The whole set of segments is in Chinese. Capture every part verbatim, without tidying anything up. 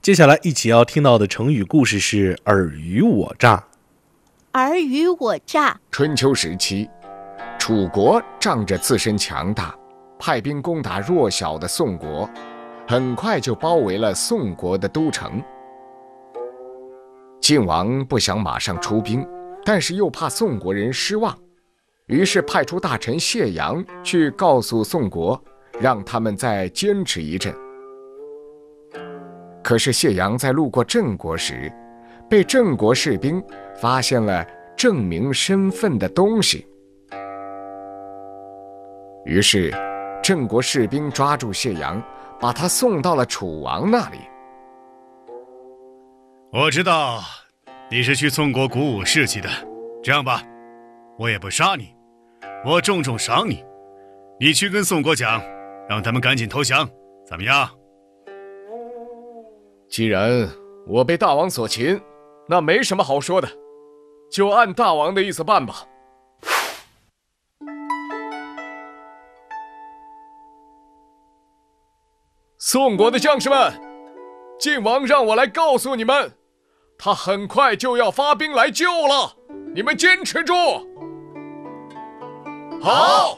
接下来一起要听到的成语故事是尔虞我诈。 尔虞我诈。 春秋时期，楚国仗着自身强大，派兵攻打弱小的宋国，很快就包围了宋国的都城。晋王不想马上出兵，但是又怕宋国人失望，于是派出大臣谢阳去告诉宋国，让他们再坚持一阵。可是谢阳在路过郑国时，被郑国士兵发现了证明身份的东西，于是郑国士兵抓住谢阳，把他送到了楚王那里。 我知道你是去宋国鼓舞士气的，这样吧，我也不杀你，我重重赏你，你去跟宋国讲，让他们赶紧投降，怎么样？ 既然我被大王所擒，那没什么好说的，就按大王的意思办吧。宋国的将士们，晋王让我来告诉你们，他很快就要发兵来救了，你们坚持住。好。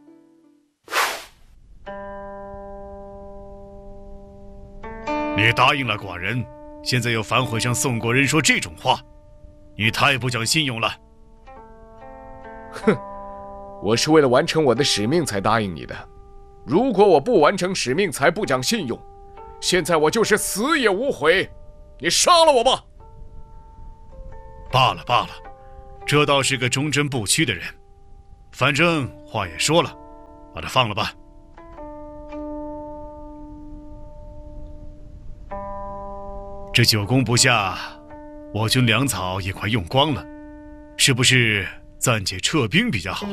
你答应了寡人，现在又反悔向宋国人说这种话，你太不讲信用了。 哼，我是为了完成我的使命才答应你的，如果我不完成使命才不讲信用，现在我就是死也无悔，你杀了我吧。 罢了罢了，这倒是个忠贞不屈的人，反正话也说了，把他放了吧。这久攻不下，我军粮草也快用光了，是不是暂且撤兵比较好？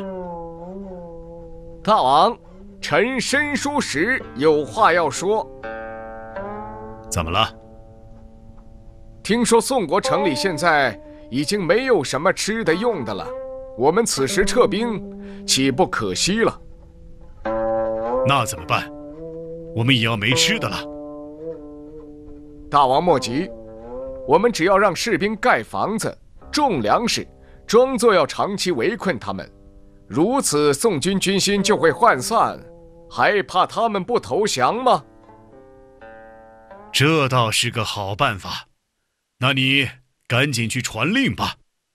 大王，臣申叔时有话要说。 怎么了？ 听说宋国城里现在已经没有什么吃的用的了，我们此时撤兵，岂不可惜了？ 那怎么办？我们也要没吃的了。 大王莫急，我们只要让士兵盖房子、种粮食，装作要长期围困他们，如此宋军军心就会涣散，还怕他们不投降吗？ 这倒是个好办法，那你赶紧去传令吧。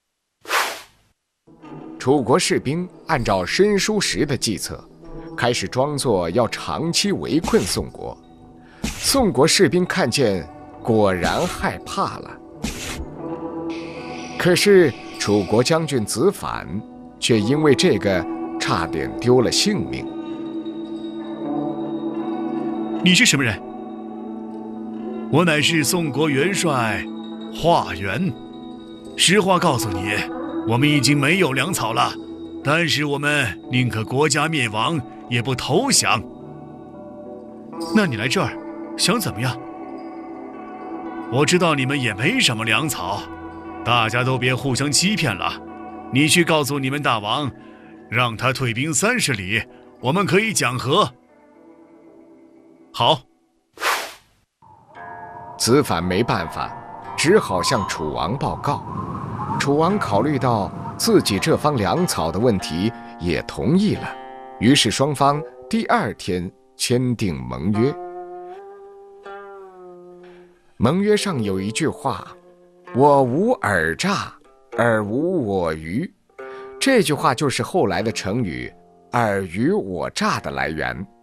楚国士兵按照申叔时的计策，开始装作要长期围困宋国。宋国士兵看见，果然害怕了。可是楚国将军子反却因为这个差点丢了性命。 你是什么人？我乃是宋国元帅华元。实话告诉你，我们已经没有粮草了，但是我们宁可国家灭亡，也不投降。那你来这儿想怎么样？我知道你们也没什么粮草，大家都别互相欺骗了。你去告诉你们大王，让他退兵三十里，我们可以讲和。好。 子反没办法，只好向楚王报告。楚王考虑到自己这方粮草的问题，也同意了。于是双方第二天签订盟约。盟约上有一句话：我无尔诈，尔无我虞。这句话就是后来的成语尔虞我诈的来源。